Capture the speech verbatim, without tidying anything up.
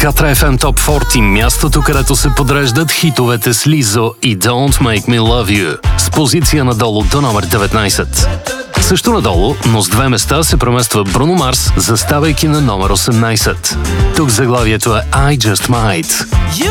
Катра еф ем Top сорок, мястото, където се подреждат хитовете с Лизо и Don't Make Me Love You, с позиция надолу до номер деветнайсет. Също надолу, но с две места се премества Бруно Марс, заставайки на номер осемнайсет. Тук заглавието е I Just Might.